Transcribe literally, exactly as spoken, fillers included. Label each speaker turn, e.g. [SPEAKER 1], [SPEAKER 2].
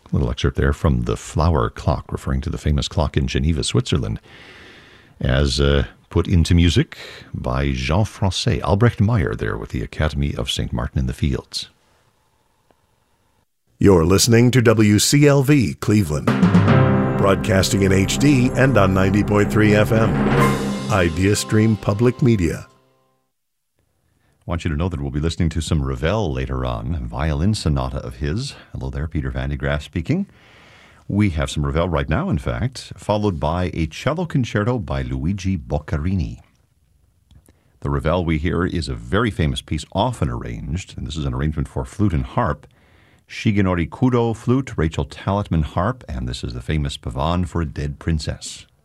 [SPEAKER 1] A little excerpt there from The Flower Clock, referring to the famous clock in Geneva, Switzerland, as uh, put into music by Jean Francais, Albrecht Meyer there with the Academy of Saint Martin in the Fields.
[SPEAKER 2] You're listening to W C L V Cleveland, broadcasting in H D and on ninety point three F M. IdeaStream Public Media.
[SPEAKER 1] I want you to know that we'll be listening to some Ravel later on, a violin sonata of his. Hello there, Peter Van de Graaff speaking. We have some Ravel right now, in fact, followed by a cello concerto by Luigi Boccherini. The Ravel we hear is a very famous piece, often arranged, and this is an arrangement for flute and harp. Shigenori Kudo flute, Rachel Talitman harp, and this is the famous Pavane for a Dead Princess.